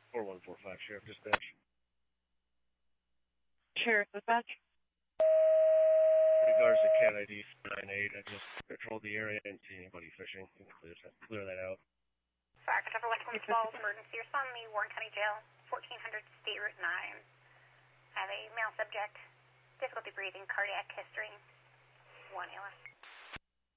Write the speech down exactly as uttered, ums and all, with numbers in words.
four one four five, Sheriff Dispatch. Sheriff Dispatch. In regards to cat I D nine eight, I just patrolled the area and see anybody fishing. You can clear that, clear that out. Fire Control West Palm Falls, emergency respond me, Warren County Jail, fourteen hundred State Route nine. I have a male subject, difficulty breathing, cardiac history, one A L S.